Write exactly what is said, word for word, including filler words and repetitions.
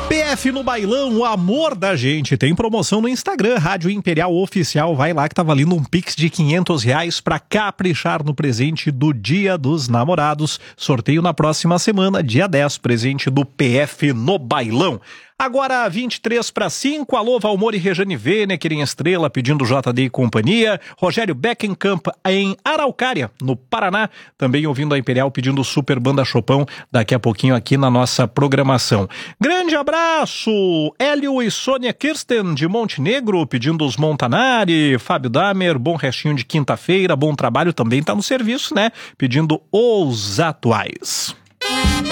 P F no Bailão, o amor da gente. Tem promoção no Instagram, Rádio Imperial Oficial. Vai lá que tá valendo um Pix de quinhentos reais pra caprichar no presente do Dia dos Namorados. Sorteio na próxima semana, dia dez, presente do P F no Bailão. Agora, vinte e três para cinco, alô, Valmor e Rejane Venecker em Estrela, pedindo J D e companhia. Rogério Beckenkamp em Araucária, no Paraná, também ouvindo a Imperial, pedindo Super Banda Chopão, daqui a pouquinho aqui na nossa programação. Grande abraço! Hélio e Sônia Kirsten de Montenegro, pedindo os Montanari. Fábio Damer, bom restinho de quinta-feira, bom trabalho, também tá no serviço, né? Pedindo os atuais.